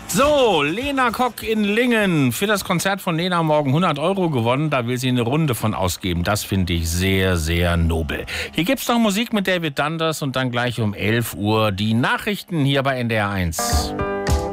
So, Lena Kock in Lingen. Für das Konzert von Lena morgen 100 € gewonnen. Da will sie eine Runde von ausgeben. Das finde ich sehr, sehr nobel. Hier gibt's noch Musik mit David Dundas und dann gleich um 11 Uhr die Nachrichten hier bei NDR 1.